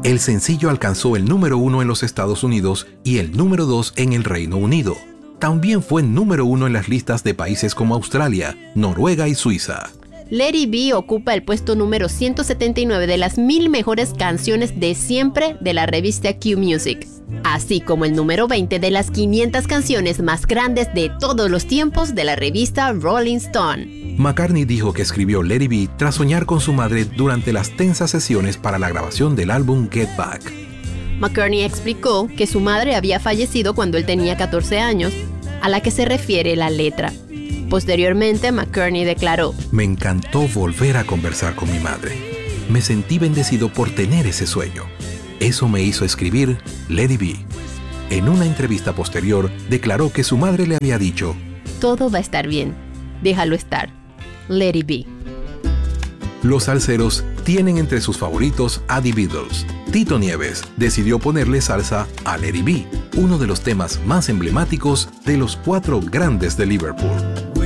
El sencillo alcanzó el número 1 en los Estados Unidos y el número 2 en el Reino Unido. También fue número 1 en las listas de países como Australia, Noruega y Suiza. Let It Be ocupa el puesto número 179 de las 1000 mejores canciones de siempre de la revista Q Music, así como el número 20 de las 500 canciones más grandes de todos los tiempos de la revista Rolling Stone. McCartney dijo que escribió Let It Be tras soñar con su madre durante las tensas sesiones para la grabación del álbum Get Back. McCartney explicó que su madre había fallecido cuando él tenía 14 años, a la que se refiere la letra. Posteriormente, McCartney declaró: "Me encantó volver a conversar con mi madre. Me sentí bendecido por tener ese sueño. Eso me hizo escribir Let It Be". En una entrevista posterior, declaró que su madre le había dicho: "Todo va a estar bien. Déjalo estar. Let It Be". Los salseros tienen entre sus favoritos a The Beatles. Tito Nieves decidió ponerle salsa a Let It Be, uno de los temas más emblemáticos de los 4 grandes de Liverpool.